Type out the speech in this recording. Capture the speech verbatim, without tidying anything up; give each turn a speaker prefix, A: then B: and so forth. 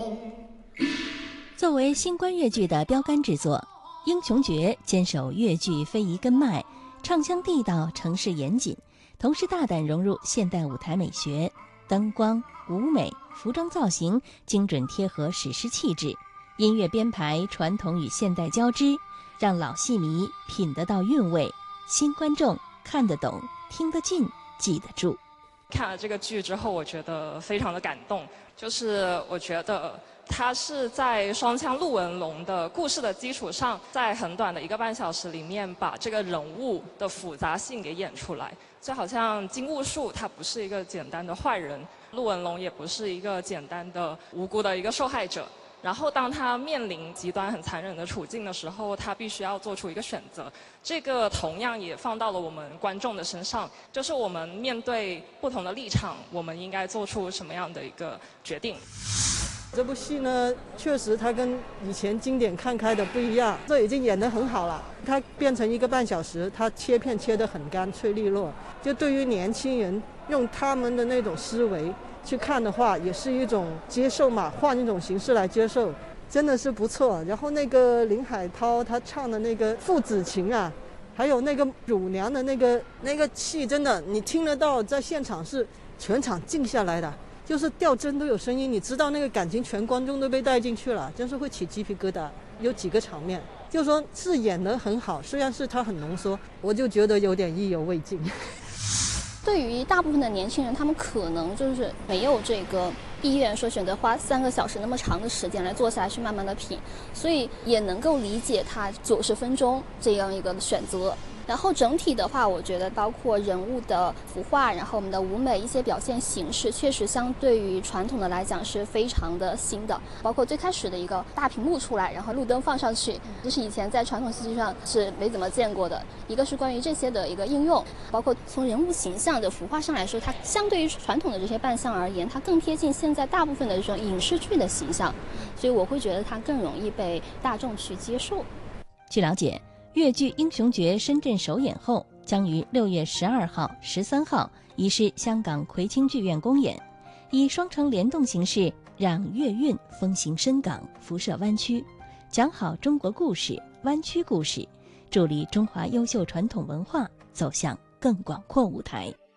A: 作为新冠越剧的标杆制作，《英雄诀》坚守越剧非遗根脉，唱腔地道，程式严谨，同时大胆融入现代舞台美学，灯光、舞美、服装造型精准贴合史诗气质，音乐编排传统与现代交织，让老戏迷品得到韵味，新观众看得懂、听得进、记得住。
B: 看了这个剧之后，我觉得非常的感动，就是我觉得它是在双枪陆文龙的故事的基础上，在很短的一个半小时里面，把这个人物的复杂性给演出来。就好像金兀术他不是一个简单的坏人，陆文龙也不是一个简单的无辜的一个受害者。然后当他面临极端很残忍的处境的时候，他必须要做出一个选择。这个同样也放到了我们观众的身上，就是我们面对不同的立场，我们应该做出什么样的一个决定。
C: 这部戏呢，确实它跟以前经典看开的不一样，这已经演得很好了。它变成一个半小时，它切片切得很干脆利落，就对于年轻人用他们的那种思维去看的话，也是一种接受嘛，换一种形式来接受，真的是不错。然后那个林海涛他唱的那个父子情啊，还有那个乳娘的那个那个戏，真的你听得到，在现场是全场静下来的，就是吊针都有声音，你知道那个感情全观众都被带进去了，真是会起鸡皮疙瘩。有几个场面就说是演得很好，虽然是他很浓缩，我就觉得有点意犹未尽。
D: 对于大部分的年轻人，他们可能就是没有这个意愿说选择花三个小时那么长的时间来坐下来去慢慢的品，所以也能够理解他九十分钟这样一个选择。然后整体的话，我觉得包括人物的服化，然后我们的舞美一些表现形式，确实相对于传统的来讲是非常的新的。包括最开始的一个大屏幕出来，然后路灯放上去，这是以前在传统戏剧上是没怎么见过的。一个是关于这些的一个应用，包括从人物形象的服化上来说，它相对于传统的这些扮相而言，它更贴近现在大部分的这种影视剧的形象，所以我会觉得它更容易被大众去接受。
A: 据了解，越剧《英雄诀》深圳首演后，将于六月十二号、十三号移师香港葵青剧院公演，以双城联动形式，让粤韵风行深港，辐射湾区，讲好中国故事、湾区故事，助力中华优秀传统文化走向更广阔舞台。